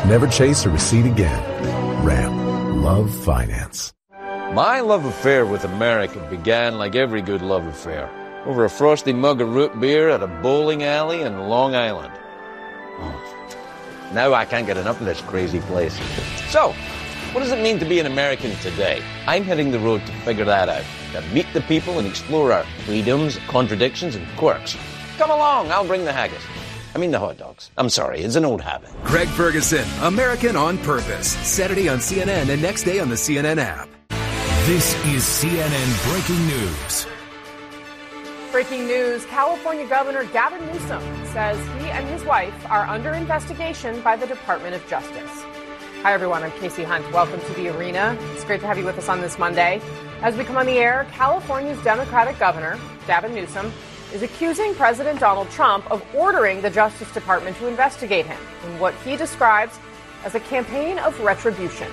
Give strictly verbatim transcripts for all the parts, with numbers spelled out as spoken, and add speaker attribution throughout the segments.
Speaker 1: Never chase a receipt again. Ram. Love finance.
Speaker 2: My love affair with America began like every good love affair, over a frosty mug of root beer at a bowling alley in Long Island. Oh. Now I can't get enough of this crazy place. So, what does it mean to be an American today? I'm hitting the road to figure that out, to meet the people and explore our freedoms, contradictions, and quirks. Come along, I'll bring the haggis. I mean the hot dogs. I'm sorry, it's an old habit.
Speaker 3: Craig Ferguson, American on Purpose. Saturday on C N N and next day on the C N N app.
Speaker 4: This is C N N Breaking News.
Speaker 5: Breaking news, California Governor Gavin Newsom says he and his wife are under investigation by the Department of Justice. Hi, everyone. I'm Casey Hunt. Welcome to the arena. It's great to have you with us on this Monday. As we come on the air, California's Democratic Governor, Gavin Newsom, is accusing President Donald Trump of ordering the Justice Department to investigate him in what he describes as a campaign of retribution.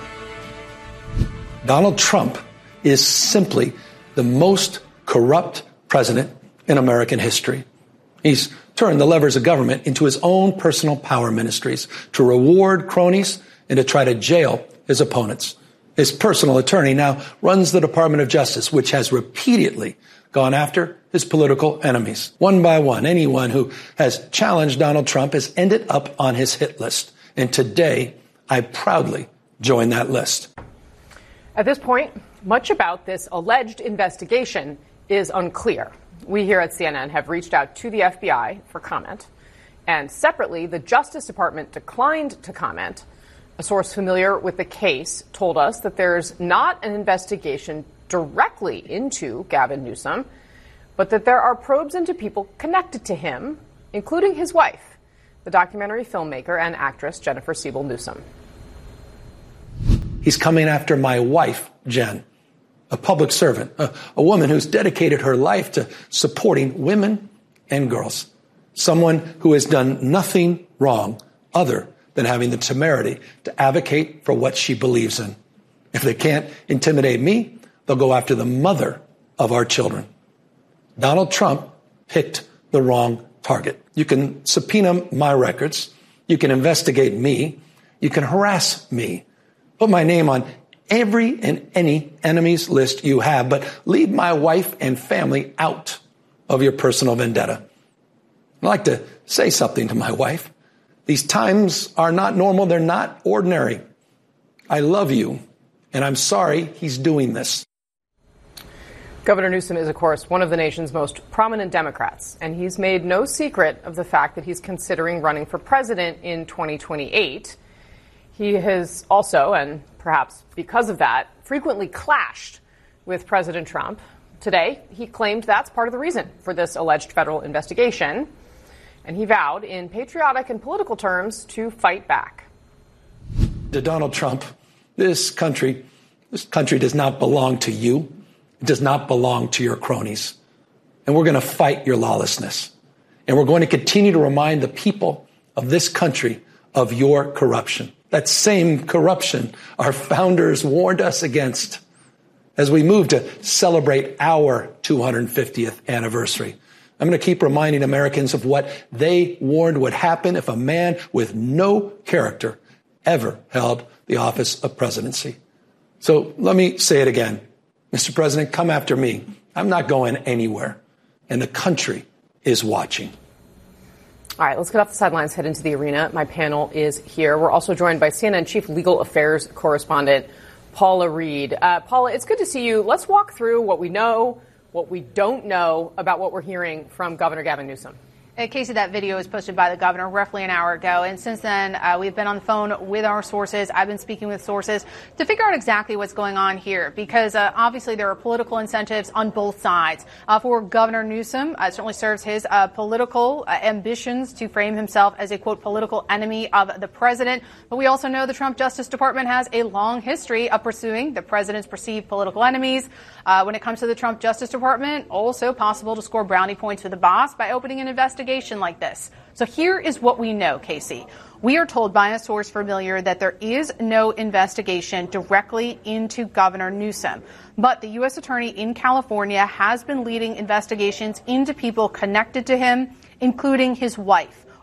Speaker 6: Donald Trump is simply the most corrupt president in American history. He's turned the levers of government into his own personal power ministries to reward cronies and to try to jail his opponents. His personal attorney now runs the Department of Justice, which has repeatedly gone after his political enemies. One by one, anyone who has challenged Donald Trump has ended up on his hit list. And today, I proudly join that list.
Speaker 5: At this point, much about this alleged investigation is unclear. We here at C N N have reached out to the F B I for comment. And separately, the Justice Department declined to comment. A source familiar with the case told us that there's not an investigation directly into Gavin Newsom, but that there are probes into people connected to him, including his wife, the documentary filmmaker and actress Jennifer Siebel Newsom.
Speaker 6: He's coming after my wife, Jen, a public servant, a, a woman who's dedicated her life to supporting women and girls, someone who has done nothing wrong other than having the temerity to advocate for what she believes in. If they can't intimidate me, they'll go after the mother of our children. Donald Trump picked the wrong target. You can subpoena my records. You can investigate me. You can harass me. Put my name on every and any enemies list you have, but leave my wife and family out of your personal vendetta. I'd like to say something to my wife. These times are not normal. They're not ordinary. I love you, and I'm sorry he's doing this.
Speaker 5: Governor Newsom is, of course, one of the nation's most prominent Democrats, and he's made no secret of the fact that he's considering running for president in twenty twenty-eight. He has also, and perhaps because of that, frequently clashed with President Trump. Today, he claimed that's part of the reason for this alleged federal investigation, and he vowed in patriotic and political terms to fight back.
Speaker 6: To Donald Trump, this country, this country does not belong to you. It does not belong to your cronies. And we're going to fight your lawlessness. And we're going to continue to remind the people of this country of your corruption. That same corruption our founders warned us against as we move to celebrate our two hundred fiftieth anniversary. I'm going to keep reminding Americans of what they warned would happen if a man with no character ever held the office of presidency. So let me say it again. Mister President, come after me. I'm not going anywhere. And the country is watching.
Speaker 5: All right, let's get off the sidelines, head into the arena. My panel is here. We're also joined by C N N Chief Legal Affairs Correspondent Paula Reed. Uh, Paula, it's good to see you. Let's walk through what we know, what we don't know about what we're hearing from Governor Gavin Newsom.
Speaker 7: Uh, Casey, that video was posted by the governor roughly an hour ago. And since then, uh, we've been on the phone with our sources. I've been speaking with sources to figure out exactly what's going on here, because uh, obviously there are political incentives on both sides. Uh, for Governor Newsom, uh, it certainly serves his uh, political uh, ambitions to frame himself as a, quote, political enemy of the president. But we also know the Trump Justice Department has a long history of pursuing the president's perceived political enemies. Uh, when it comes to the Trump Justice Department, also possible to score brownie points for the boss by opening an investigation like this. So here is what we know, Casey. We are told by a source familiar that there is no investigation directly into Governor Newsom. But the U S attorney in California has been leading investigations into people connected to him, including his wife,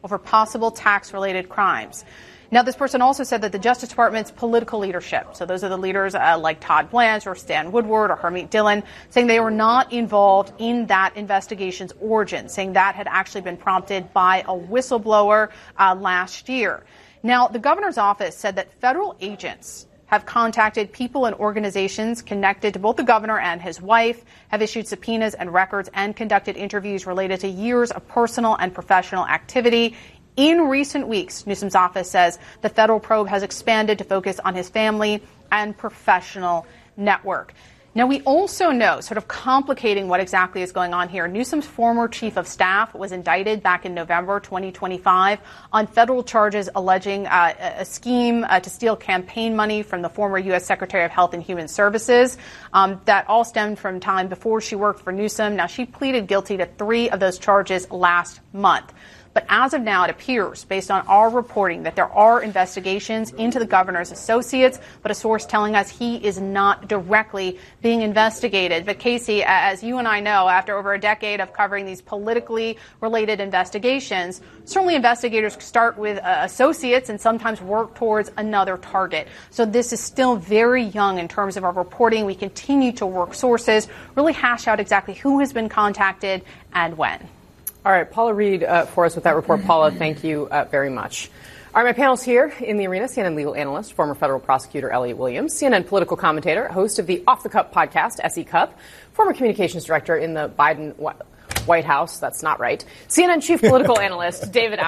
Speaker 7: over possible tax-related crimes. Now, this person also said that the Justice Department's political leadership, so those are the leaders uh, like Todd Blanche or Stan Woodward or Harmeet Dillon, saying they were not involved in that investigation's origin, saying that had actually been prompted by a whistleblower uh, last year. Now, the governor's office said that federal agents have contacted people and organizations connected to both the governor and his wife, have issued subpoenas and records, and conducted interviews related to years of personal and professional activity. In recent weeks, Newsom's office says the federal probe has expanded to focus on his family and professional network. Now, we also know, sort of complicating what exactly is going on here, Newsom's former chief of staff was indicted back in November twenty twenty-five on federal charges alleging uh, a scheme uh, to steal campaign money from the former U S Secretary of Health and Human Services. Um, that all stemmed from time before she worked for Newsom. Now, she pleaded guilty to three of those charges last month. But as of now, it appears, based on our reporting, that there are investigations into the governor's associates, but a source telling us he is not directly being investigated. But Casey, as you and I know, after over a decade of covering these politically related investigations, certainly investigators start with uh, associates and sometimes work towards another target. So this is still very young in terms of our reporting. We continue to work sources, really hash out exactly who has been contacted and when.
Speaker 5: All right, Paula Reed uh, for us with that report. Paula, thank you uh, very much. All right, my panel's here in the arena. C N N legal analyst, former federal prosecutor Elliot Williams, C N N political commentator, host of the Off the Cup podcast, S E Cup, former communications director in the Biden White House. That's not right. C N N chief political analyst David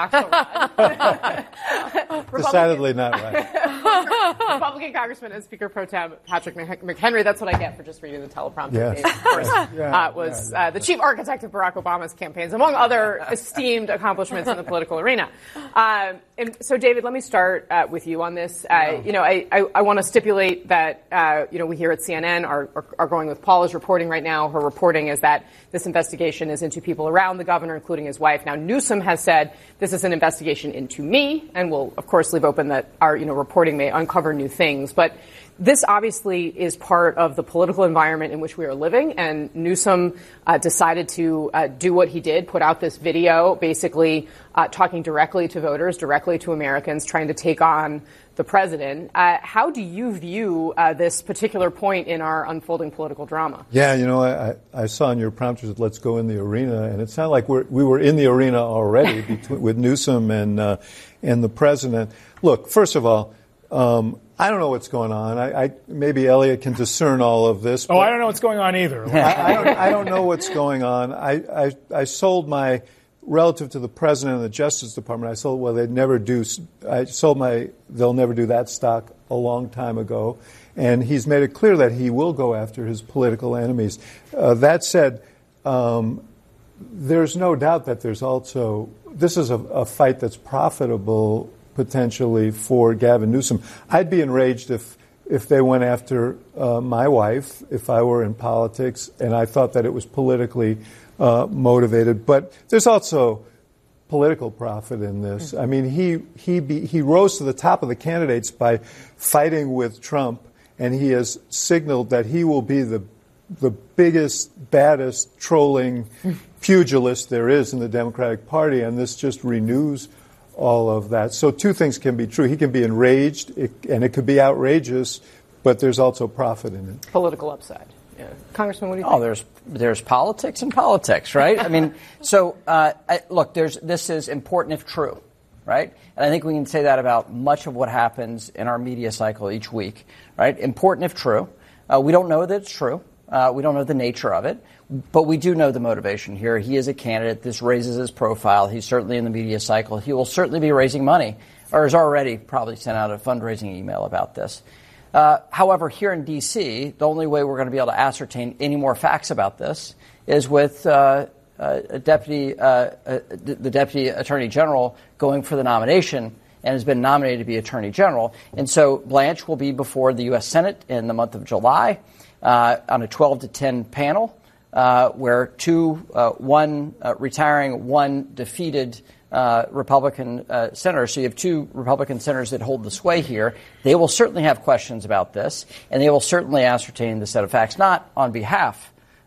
Speaker 5: Axelrod.
Speaker 8: Decidedly not right.
Speaker 5: Republican Congressman and Speaker Pro Tem Patrick McHenry. That's what I get for just reading the teleprompter.
Speaker 8: Yes.
Speaker 5: Of course,
Speaker 8: yeah,
Speaker 5: uh, was uh, the chief architect of Barack Obama's campaigns, among other esteemed accomplishments in the political arena. Um, and so, David, let me start uh, with you on this. Uh, yeah. You know, I, I, I want to stipulate that, uh, you know, we here at C N N are, are, are going with Paula's reporting right now. Her reporting is that this investigation is into people around the governor, including his wife. Now, Newsom has said this is an investigation into me, and we'll, of course, leave open that our, you know, reporting may uncover new things. But this obviously is part of the political environment in which we are living, and Newsom uh, decided to uh, do what he did, put out this video basically uh, talking directly to voters, directly to Americans, trying to take on the president. Uh, how do you view uh, this particular point in our unfolding political drama?
Speaker 8: Yeah, you know, I, I saw in your prompters, let's go in the arena, and it sounded like we're, we were in the arena already between, with Newsom and, uh, and the president. Look, first of all, um, I don't know what's going on. I, I maybe Elliot can discern all of this.
Speaker 9: Oh, I don't know what's going on either.
Speaker 8: I, I, don't, I don't know what's going on. I, I, I sold my, relative to the president and the Justice Department, I sold, well, they'd never do, I sold my, they'll never do that stock a long time ago. And he's made it clear that he will go after his political enemies. Uh, that said, um, there's no doubt that there's also, this is a, a fight that's profitable potentially for Gavin Newsom. I'd be enraged if if they went after uh, my wife, if I were in politics, and I thought that it was politically uh, motivated. But there's also political profit in this. I mean, he he be, he rose to the top of the candidates by fighting with Trump, and he has signaled that he will be the the biggest, baddest, trolling pugilist there is in the Democratic Party, and this just renews all of that. So two things can be true. He can be enraged, it, and it could be outrageous, but there's also profit in it.
Speaker 5: Political upside. Yeah. Congressman, what do you
Speaker 10: oh,
Speaker 5: think?
Speaker 10: Oh, there's there's politics and politics, right? I mean, so uh, I, look, there's this is important if true, right? And I think we can say that about much of what happens in our media cycle each week, right? Important if true. Uh, we don't know that it's true. Uh, we don't know the nature of it, but we do know the motivation here. He is a candidate. This raises his profile. He's certainly in the media cycle. He will certainly be raising money, or has already probably sent out a fundraising email about this. Uh, however, here in D C, the only way we're going to be able to ascertain any more facts about this is with uh, uh, a deputy, uh, uh, the deputy attorney general going for the nomination and has been nominated to be attorney general. And so Blanche will be before the U S Senate in the month of July. Uh, on a twelve to ten panel, uh, where two, uh, one uh, retiring, one defeated uh, Republican uh, senators. So you have two Republican senators that hold the sway here. They will certainly have questions about this, and they will certainly ascertain the set of facts, not on behalf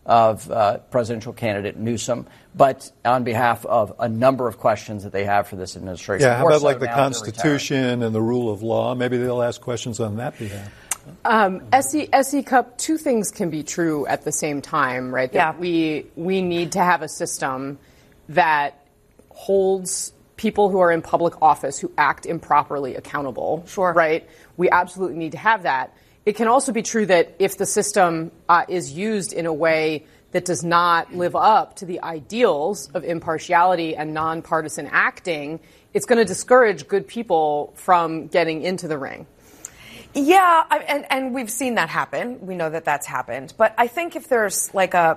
Speaker 10: of uh, presidential candidate Newsom, but on behalf of a number of questions that they have for this administration.
Speaker 8: Yeah, how
Speaker 10: More
Speaker 8: about
Speaker 10: so
Speaker 8: like the
Speaker 10: now that they're
Speaker 8: Constitution and the rule of law? Maybe they'll ask questions on that behalf.
Speaker 5: Um, S E, S E Cup, two things can be true at the same time, right? That
Speaker 9: Yeah.
Speaker 5: we we need to have a system that holds people who are in public office who act improperly accountable.
Speaker 9: Sure.
Speaker 5: Right? We absolutely need to have that. It can also be true that if the system uh, is used in a way that does not live up to the ideals of impartiality and nonpartisan acting, it's going to discourage good people from getting into the ring.
Speaker 9: Yeah, I, and, and we've seen that happen. We know that that's happened. But I think if there's like a,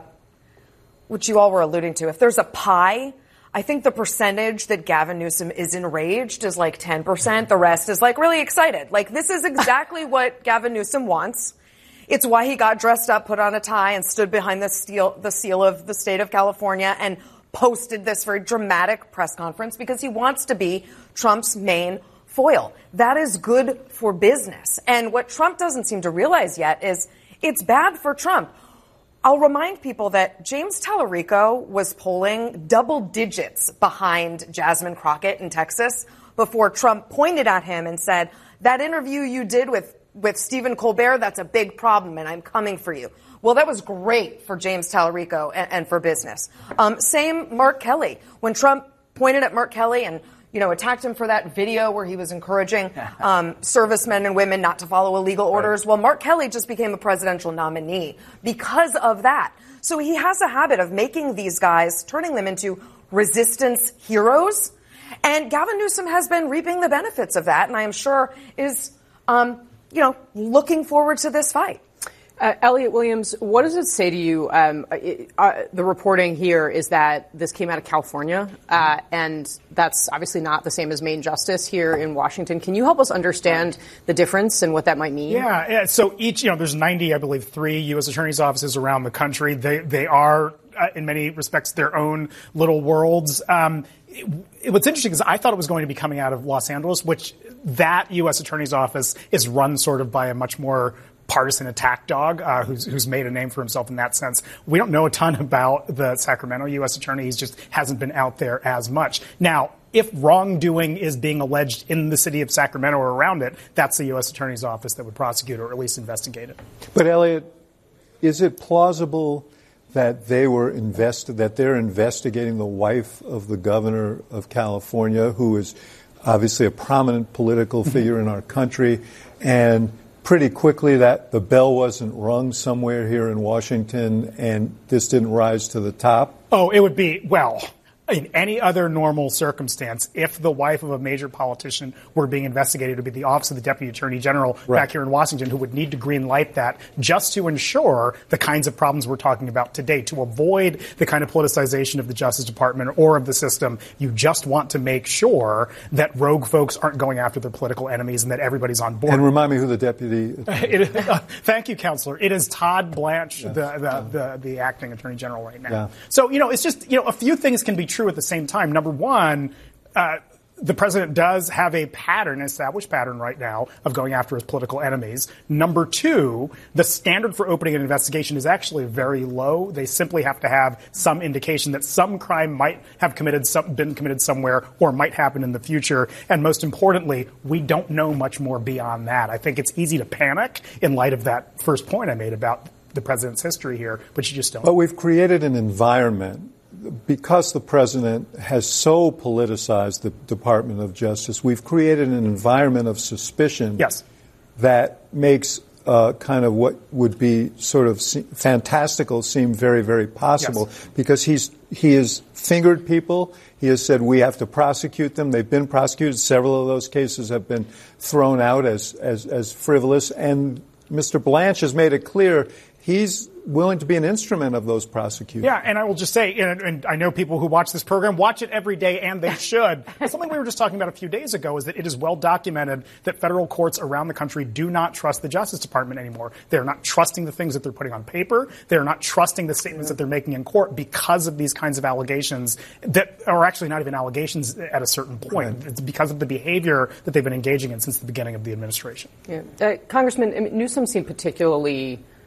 Speaker 9: which you all were alluding to, if there's a pie, I think the percentage that Gavin Newsom is enraged is like ten percent. The rest is like really excited. Like this is exactly what Gavin Newsom wants. It's why he got dressed up, put on a tie, and stood behind the, steel, the seal of the state of California and posted this very dramatic press conference because he wants to be Trump's main foil. That is good for business. And what Trump doesn't seem to realize yet is it's bad for Trump. I'll remind people that James Tallarico was polling double digits behind Jasmine Crockett in Texas before Trump pointed at him and said, that interview you did with, with Stephen Colbert, that's a big problem and I'm coming for you. Well, that was great for James Tallarico and, and for business. Um, same Mark Kelly. When Trump pointed at Mark Kelly and you know, attacked him for that video where he was encouraging um, servicemen and women not to follow illegal orders. Right. Well, Mark Kelly just became a presidential nominee because of that. So he has a habit of making these guys, turning them into resistance heroes. And Gavin Newsom has been reaping the benefits of that, and I am sure is, um, you know, looking forward to this fight.
Speaker 5: Uh, Elliot Williams, what does it say to you? Um, it, uh, the reporting here is that this came out of California, uh, and that's obviously not the same as Main Justice here in Washington. Can you help us understand the difference and what that might mean?
Speaker 11: Yeah, yeah. So each, you know, there's ninety, I believe, three U S attorneys' offices around the country. They they are, uh, in many respects, their own little worlds. Um, it, what's interesting is I thought it was going to be coming out of Los Angeles, which that U S attorney's office is run sort of by a much more partisan attack dog uh, who's, who's made a name for himself in that sense. We don't know a ton about the Sacramento U S attorney. He just hasn't been out there as much. Now, if wrongdoing is being alleged in the city of Sacramento or around it, that's the U S attorney's office that would prosecute or at least investigate it.
Speaker 8: But, Elliot, is it plausible that they were invested, that they're investigating the wife of the governor of California, who is obviously a prominent political figure in our country, and pretty quickly that the bell wasn't rung somewhere here in Washington and this didn't rise to the top?
Speaker 11: Oh, it would be, well, in any other normal circumstance, if the wife of a major politician were being investigated, it would be the Office of the Deputy Attorney General right. back here in Washington who would need to green light that just to ensure the kinds of problems we're talking about today, to avoid the kind of politicization of the Justice Department or of the system. You just want to make sure that rogue folks aren't going after their political enemies and that everybody's on board.
Speaker 8: And remind me who the deputy
Speaker 11: it, uh, Thank you, Counselor. It is Todd Blanche, yes. the, the,
Speaker 8: yeah.
Speaker 11: the, the acting Attorney General right now.
Speaker 8: Yeah.
Speaker 11: So, you know, it's just, you know, a few things can be true at the same time. Number one, uh, the president does have a pattern, an established pattern right now of going after his political enemies. Number two, the standard for opening an investigation is actually very low. They simply have to have some indication that some crime might have committed, some, been committed somewhere or might happen in the future. And most importantly, we don't know much more beyond that. I think it's easy to panic in light of that first point I made about the president's history here, but you just don't.
Speaker 8: But we've created an environment because the president has so politicized the Department of Justice. We've created an environment of suspicion
Speaker 11: yes.
Speaker 8: that makes uh, kind of what would be sort of se- fantastical seem very, very possible
Speaker 11: yes.
Speaker 8: because he's he has fingered people. He has said we have to prosecute them. They've been prosecuted. Several of those cases have been thrown out as, as, as frivolous. And Mister Blanche has made it clear he's willing to be an instrument of those prosecutions.
Speaker 11: Yeah, and I will just say, and, and I know people who watch this program watch it every day, and they should. Something we were just talking about a few days ago is that it is well documented that federal courts around the country do not trust the Justice Department anymore. They're not trusting the things that they're putting on paper. They're not trusting the statements that they're making in court because of these kinds of allegations that are actually not even allegations at a certain point. Right. It's because of the behavior that they've been engaging in since the beginning of the administration.
Speaker 5: Yeah. Uh, Congressman, I mean, Newsom seemed particularly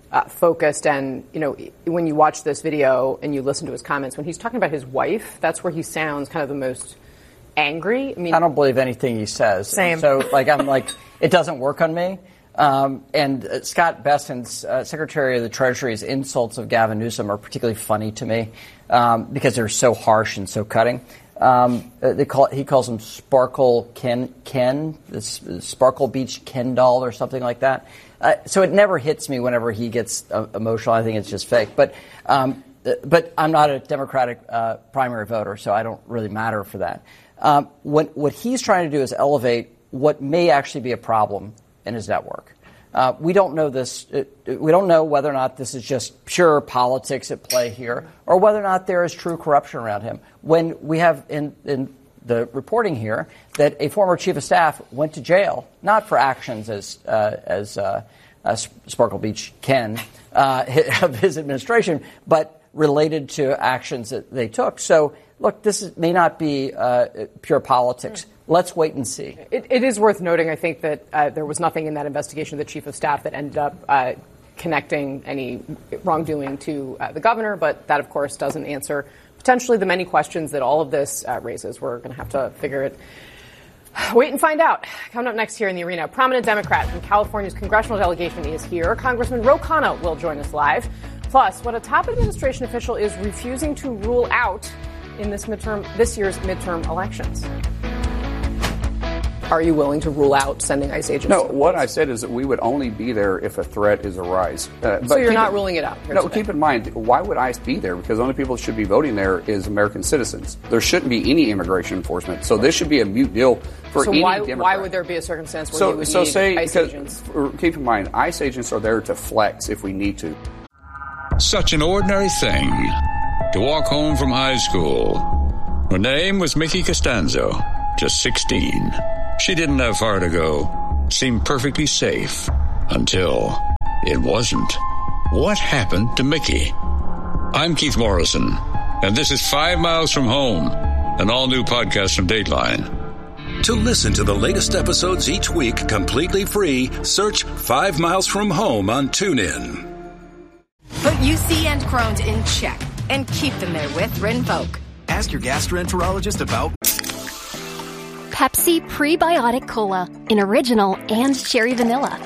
Speaker 5: uh, focused. And, you know, when you watch this video and you listen to his comments, when he's talking about his wife, that's where he sounds kind of the most angry. I mean,
Speaker 10: I don't believe anything he says.
Speaker 9: Same.
Speaker 10: So, like, I'm like, it doesn't work on me. Um, and uh, Scott Bessent's uh, Secretary of the Treasury's insults of Gavin Newsom are particularly funny to me um, because they're so harsh and so cutting. Um, they call he calls him Sparkle Ken Ken, this Sparkle Beach Ken doll or something like that. Uh, so it never hits me whenever he gets uh, emotional. I think it's just fake. But um, but I'm not a Democratic uh, primary voter, so I don't really matter for that. Um, what what he's trying to do is elevate what may actually be a problem in his network. Uh, we don't know this. It, it, we don't know whether or not this is just pure politics at play here, or whether or not there is true corruption around him. When we have in, in the reporting here that a former chief of staff went to jail, not for actions as uh, as uh, uh, Sparkle Beach Ken uh, of his administration, but related to actions that they took. So, look, this is, may not be uh, pure politics. Let's wait and see.
Speaker 5: It, it is worth noting, I think, that uh, there was nothing in that investigation of the chief of staff that ended up uh, connecting any wrongdoing to uh, the governor. But that, of course, doesn't answer potentially the many questions that all of this uh, raises. We're going to have to figure it. Wait and find out. Coming up next here in the arena, a prominent Democrat from California's congressional delegation is here. Congressman Ro Khanna will join us live. Plus, what a top administration official is refusing to rule out in this midterm, this year's midterm elections. Are you willing to rule out sending ICE agents?
Speaker 12: No, what I said is that we would only be there if a threat is arise. Uh, but
Speaker 5: so you're not
Speaker 12: in,
Speaker 5: ruling it out?
Speaker 12: No,
Speaker 5: today.
Speaker 12: Keep in mind, why would ICE be there? Because the only people that should be voting there is American citizens. There shouldn't be any immigration enforcement. So this should be a mute deal for
Speaker 5: so
Speaker 12: any
Speaker 5: why,
Speaker 12: Democrat.
Speaker 5: why would there be a circumstance where
Speaker 12: so,
Speaker 5: you would
Speaker 12: so
Speaker 5: need
Speaker 12: say,
Speaker 5: ICE agents?
Speaker 12: Keep in mind, ICE agents are there to flex if we need to.
Speaker 13: Such an ordinary thing to walk home from high school. Her name was Mickey Costanzo, just sixteen. She didn't have far to go, seemed perfectly safe, until it wasn't. What happened to Mickey? I'm Keith Morrison, and this is Five Miles from Home, an all-new podcast from Dateline.
Speaker 4: To listen to the latest episodes each week completely free, search Five Miles from Home on TuneIn.
Speaker 14: Put U C and Crohn's in check and keep them there with Rinvoq.
Speaker 3: Ask your gastroenterologist about
Speaker 15: Pepsi Prebiotic Cola in original and cherry vanilla.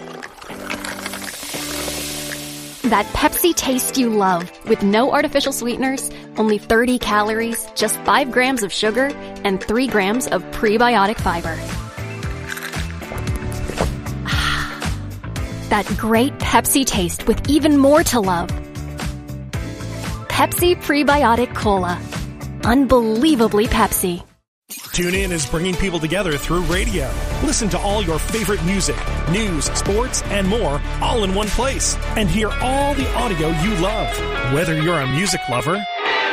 Speaker 15: That Pepsi taste you love with no artificial sweeteners, only thirty calories, just five grams of sugar, and three grams of prebiotic fiber. That great Pepsi taste with even more to love. Pepsi Prebiotic Cola. Unbelievably Pepsi.
Speaker 16: TuneIn is bringing people together through radio. Listen to all your favorite music, news, sports, and more all in one place. And hear all the audio you love. Whether you're a music lover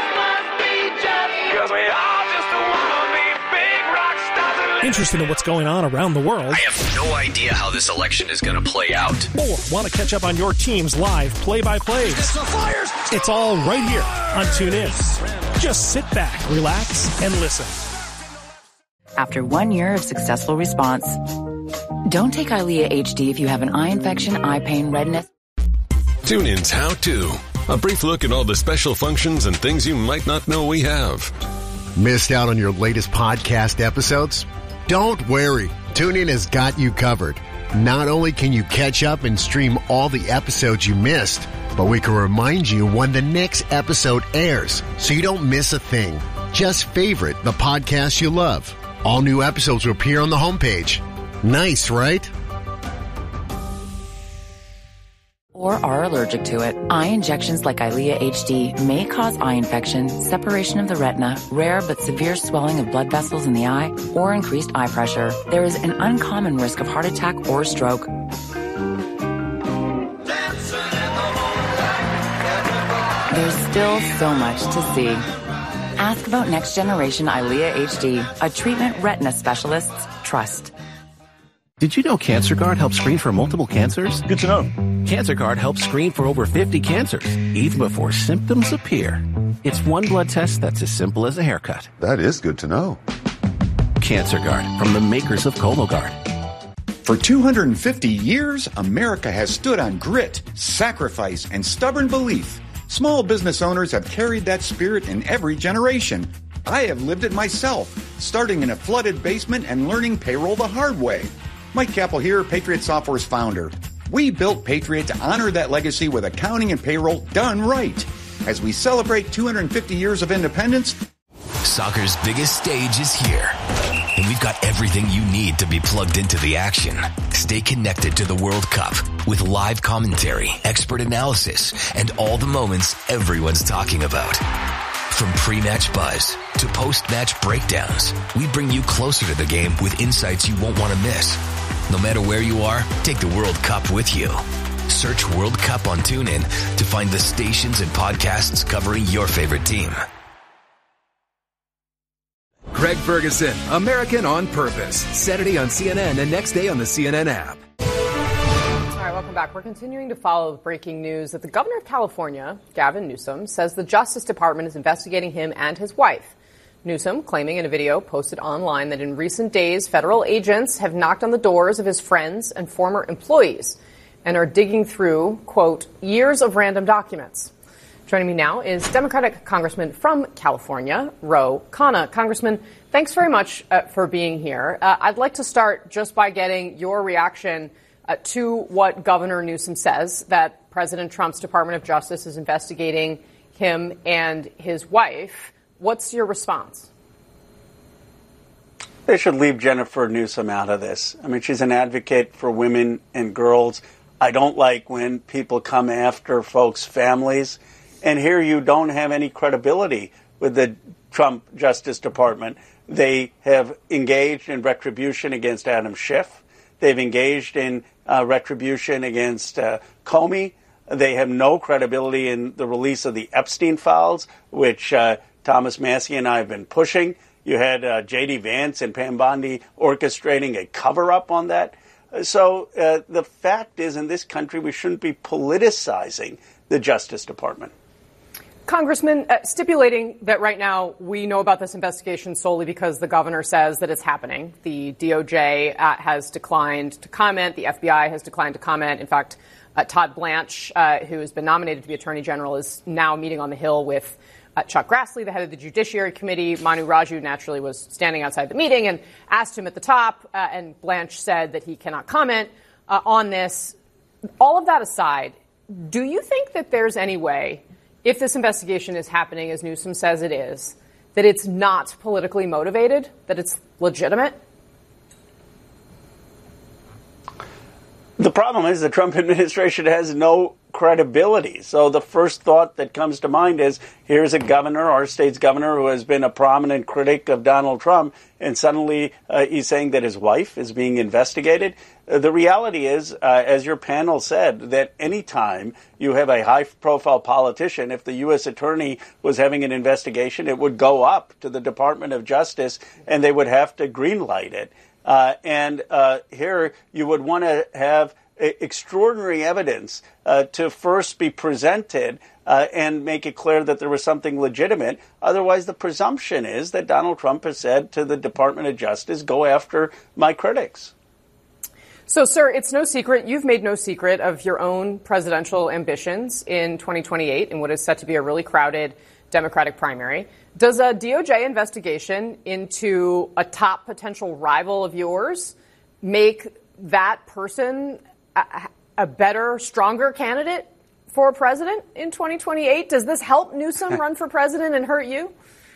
Speaker 16: interested in what's going on around the world,
Speaker 17: I have no idea how this election is going to play out,
Speaker 16: or want to catch up on your team's live play-by-plays. It's all right here on TuneIn. Just sit back, relax, and listen.
Speaker 18: After one year of successful response, don't take Eylea H D if you have an eye infection, eye pain, redness.
Speaker 19: TuneIn's How To. A brief look at all the special functions and things you might not know we have.
Speaker 20: Missed out on your latest podcast episodes? Don't worry. TuneIn has got you covered. Not only can you catch up and stream all the episodes you missed, but we can remind you when the next episode airs so you don't miss a thing. Just favorite the podcast you love. All new episodes will appear on the homepage. Nice, right?
Speaker 18: Or are allergic to it. Eye injections like Eylea H D may cause eye infection, separation of the retina, rare but severe swelling of blood vessels in the eye, or increased eye pressure. There is an uncommon risk of heart attack or stroke. There's still so much to see. Ask about next generation Eylea H D, a treatment retina specialists trust.
Speaker 21: Did you know CancerGuard helps screen for multiple cancers?
Speaker 22: Good to know.
Speaker 21: CancerGuard helps screen for over fifty cancers, even before symptoms appear. It's one blood test that's as simple as a haircut.
Speaker 22: That is good to know.
Speaker 21: CancerGuard, from the makers of Cologuard.
Speaker 1: For two hundred fifty years, America has stood on grit, sacrifice, and stubborn belief. Small business owners have carried that spirit in every generation. I have lived it myself, starting in a flooded basement and learning payroll the hard way. Mike Capel here, Patriot Software's founder. We built Patriot to honor that legacy with accounting and payroll done right. As we celebrate two hundred fifty years of independence,
Speaker 22: soccer's biggest stage is here. And we've got everything you need to be plugged into the action. Stay connected to the World Cup with live commentary, expert analysis, and all the moments everyone's talking about. From pre-match buzz to post-match breakdowns, we bring you closer to the game with insights you won't want to miss. No matter where you are, take the World Cup with you. Search World Cup on TuneIn to find the stations and podcasts covering your favorite team.
Speaker 3: Craig Ferguson, American on Purpose. Saturday on C N N and next day on the C N N app.
Speaker 5: All right, welcome back. We're continuing to follow the breaking news that the governor of California, Gavin Newsom, says the Justice Department is investigating him and his wife. Newsom claiming in a video posted online that in recent days, federal agents have knocked on the doors of his friends and former employees and are digging through, quote, years of random documents. Joining me now is Democratic Congressman from California, Ro Khanna. Congressman, thanks very much uh, for being here. Uh, I'd like to start just by getting your reaction uh, to what Governor Newsom says, that President Trump's Department of Justice is investigating him and his wife. What's your response?
Speaker 23: They should leave Jennifer Newsom out of this. I mean, she's an advocate for women and girls. I don't like when people come after folks' families. And here you don't have any credibility with the Trump Justice Department. They have engaged in retribution against Adam Schiff. They've engaged in uh, retribution against uh, Comey. They have no credibility in the release of the Epstein files, which uh, Thomas Massie and I have been pushing. You had uh, J D. Vance and Pam Bondi orchestrating a cover-up on that. So uh, the fact is, in this country, we shouldn't be politicizing the Justice Department.
Speaker 5: Congressman, uh, stipulating that right now we know about this investigation solely because the governor says that it's happening. The D O J uh, has declined to comment. The F B I has declined to comment. In fact, uh, Todd Blanche, uh, who has been nominated to be Attorney General, is now meeting on the Hill with uh, Chuck Grassley, the head of the Judiciary Committee. Manu Raju naturally was standing outside the meeting and asked him at the top, uh, and Blanche said that he cannot comment uh, on this. All of that aside, do you think that there's any way, if this investigation is happening as Newsom says it is, that it's not politically motivated, that it's legitimate?
Speaker 23: The problem is the Trump administration has no credibility. So the first thought that comes to mind is, here's a governor, our state's governor, who has been a prominent critic of Donald Trump, and suddenly uh, he's saying that his wife is being investigated. Uh, the reality is, uh, as your panel said, that any time you have a high-profile politician, if the U S attorney was having an investigation, it would go up to the Department of Justice, and they would have to greenlight it. Uh, and uh, here you would want to have extraordinary evidence uh, to first be presented uh, and make it clear that there was something legitimate. Otherwise, the presumption is that Donald Trump has said to the Department of Justice, go after my critics.
Speaker 5: So, sir, it's no secret. You've made no secret of your own presidential ambitions in twenty twenty-eight in what is set to be a really crowded Democratic primary. Does a D O J investigation into a top potential rival of yours make that person a, a better, stronger candidate for president in twenty twenty-eight? Does this help Newsom run for president and hurt you?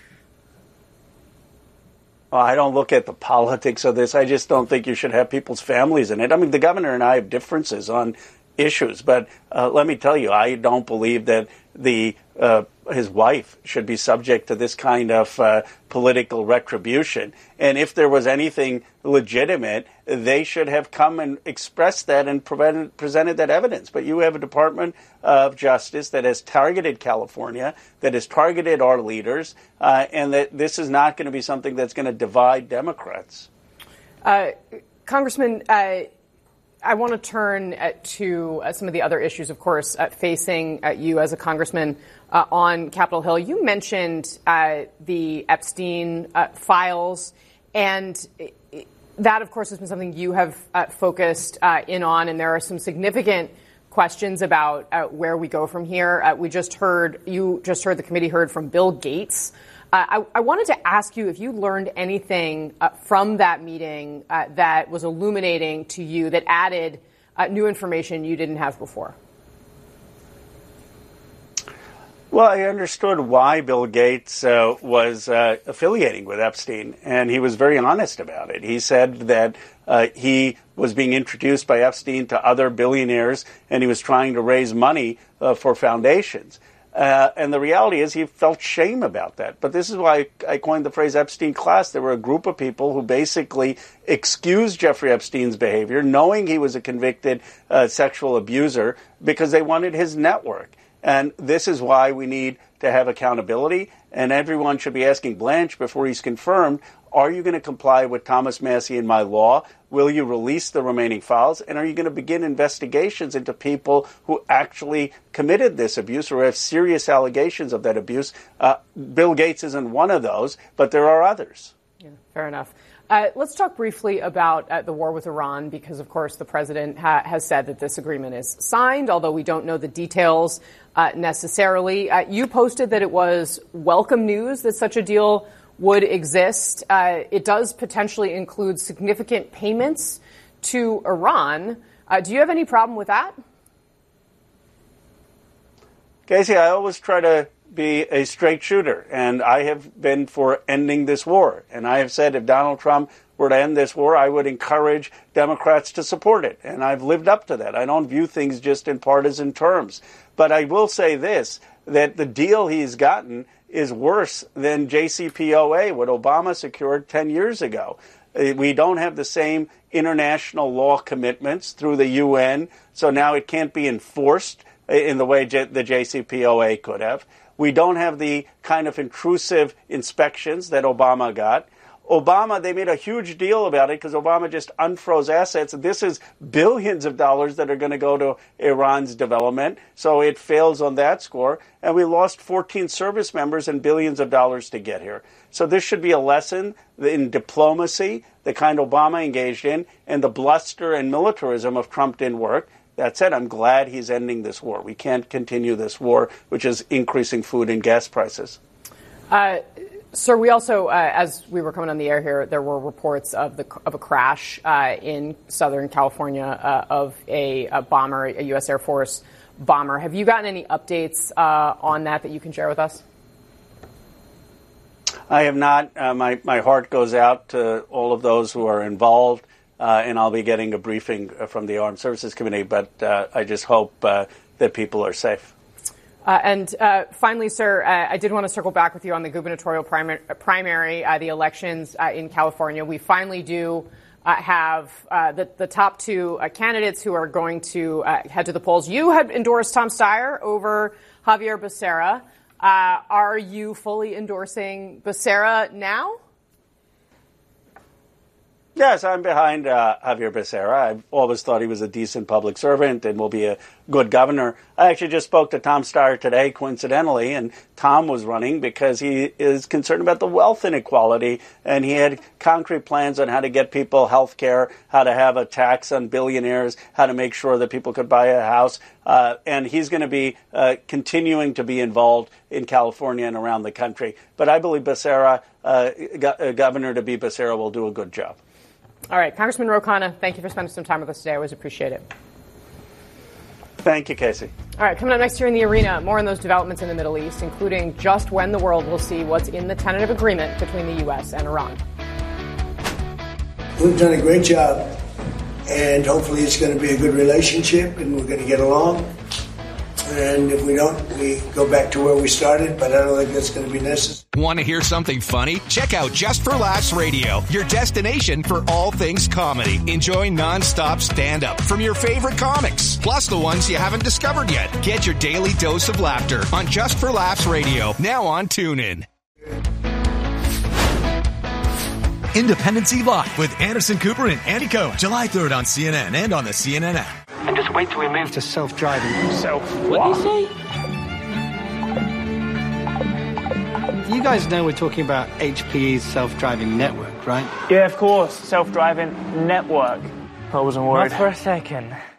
Speaker 23: Well, I don't look at the politics of this. I just don't think you should have people's families in it. I mean, the governor and I have differences on issues, but uh, let me tell you, I don't believe that the uh, his wife should be subject to this kind of uh, political retribution. And if there was anything legitimate, they should have come and expressed that and prevented, presented that evidence. But you have a Department of Justice that has targeted California, that has targeted our leaders, uh, and that this is not going to be something that's going to divide Democrats.
Speaker 5: Uh, Congressman, uh, I want to turn uh, to uh, some of the other issues, of course, uh, facing uh, you as a congressman uh, on Capitol Hill. You mentioned uh, the Epstein uh, files, and that, of course, has been something you have uh, focused uh, in on, and there are some significant questions about uh, where we go from here. Uh, we just heard, you just heard the committee heard from Bill Gates. Uh, I, I wanted to ask you if you learned anything uh, from that meeting uh, that was illuminating to you, that added uh, new information you didn't have before.
Speaker 23: Well, I understood why Bill Gates uh, was uh, affiliating with Epstein, and he was very honest about it. He said that uh, he was being introduced by Epstein to other billionaires, and he was trying to raise money uh, for foundations. Uh, and the reality is he felt shame about that. But this is why I coined the phrase Epstein class. There were a group of people who basically excused Jeffrey Epstein's behavior, knowing he was a convicted uh, sexual abuser, because they wanted his network. And this is why we need to have accountability, and everyone should be asking Blanche before he's confirmed, are you going to comply with Thomas Massie and my law? Will you release the remaining files? And are you going to begin investigations into people who actually committed this abuse or have serious allegations of that abuse? Uh, Bill Gates isn't one of those, but there are others.
Speaker 5: Yeah, fair enough. Uh, let's talk briefly about uh, the war with Iran, because, of course, the president ha- has said that this agreement is signed, although we don't know the details uh, necessarily. Uh, you posted that it was welcome news that such a deal would exist. Uh, it does potentially include significant payments to Iran. Uh, do you have any problem with that?
Speaker 23: Casey, I always try to be a straight shooter, and I have been for ending this war. And I have said if Donald Trump were to end this war, I would encourage Democrats to support it. And I've lived up to that. I don't view things just in partisan terms. But I will say this, that the deal he's gotten is worse than J C P O A, what Obama secured ten years ago. We don't have the same international law commitments through the U N, so now it can't be enforced in the way the J C P O A could have. We don't have the kind of intrusive inspections that Obama got. Obama, they made a huge deal about it because Obama just unfroze assets. This is billions of dollars that are going to go to Iran's development. So it fails on that score. And we lost fourteen service members and billions of dollars to get here. So this should be a lesson in diplomacy, the kind Obama engaged in, and the bluster and militarism of Trump didn't work. That said, I'm glad he's ending this war. We can't continue this war, which is increasing food and gas prices.
Speaker 5: Uh, sir, we also, uh, as we were coming on the air here, there were reports of the of a crash uh, in Southern California uh, of a, a bomber, a U S Air Force bomber. Have you gotten any updates uh, on that that you can share with us?
Speaker 23: I have not. Uh, my, my heart goes out to all of those who are involved. Uh, and I'll be getting a briefing from the Armed Services Committee, but uh, I just hope uh, that people are safe.
Speaker 5: Uh, and uh, finally, sir, uh, I did want to circle back with you on the gubernatorial primary, primary uh, the elections uh, in California. We finally do uh, have uh, the, the top two uh, candidates who are going to uh, head to the polls. You had endorsed Tom Steyer over Javier Becerra. Uh, are you fully endorsing Becerra now?
Speaker 23: Yes, I'm behind uh, Javier Becerra. I've always thought he was a decent public servant and will be a good governor. I actually just spoke to Tom Steyer today, coincidentally, and Tom was running because he is concerned about the wealth inequality, and he had concrete plans on how to get people health care, how to have a tax on billionaires, how to make sure that people could buy a house, uh, and he's going to be uh, continuing to be involved in California and around the country. But I believe Becerra, uh, go- governor to be Becerra, will do a good job.
Speaker 5: All right. Congressman Ro Khanna, thank you for spending some time with us today. I always appreciate it.
Speaker 23: Thank you, Casey.
Speaker 5: All right. Coming up next year in the arena, more on those developments in the Middle East, including just when the world will see what's in the tentative agreement between the U S and Iran.
Speaker 2: We've done a great job, and hopefully it's going to be a good relationship, and we're going to get along. And if we don't, we go back to where we started, but I don't think that's going to be necessary.
Speaker 6: Want to hear something funny? Check out Just for Laughs Radio, your destination for all things comedy. Enjoy nonstop stand-up from your favorite comics, plus the ones you haven't discovered yet. Get your daily dose of laughter on Just for Laughs Radio, now on TuneIn.
Speaker 7: Independency Live with Anderson Cooper and Andy Cohen, July third on C N N and on the C N N app.
Speaker 24: And just wait till we move to self-driving. Self what? What did you say? You guys know we're talking about H P E's self-driving network,
Speaker 8: right?
Speaker 24: Yeah, of course. Self-driving network.
Speaker 8: I wasn't worried.
Speaker 24: Not for a second.